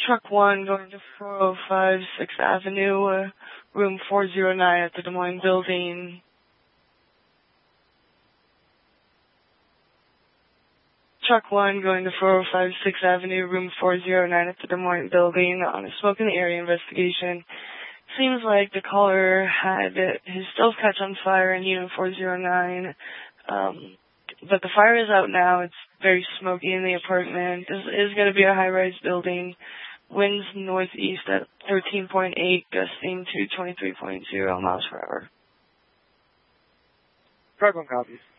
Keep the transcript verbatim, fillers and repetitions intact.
Truck one going to four oh five sixth Avenue, uh, room four oh nine at the Des Moines building. Truck one going to four oh five sixth Avenue, room four oh nine at the Des Moines building on a smoke in the area investigation. Seems like the caller had his stove catch on fire in unit four oh nine. Um, but the fire is out now. It's very smoky in the apartment. This is going to be a high-rise building. Winds northeast at thirteen point eight, gusting to twenty-three point oh miles per hour. Truck one copies.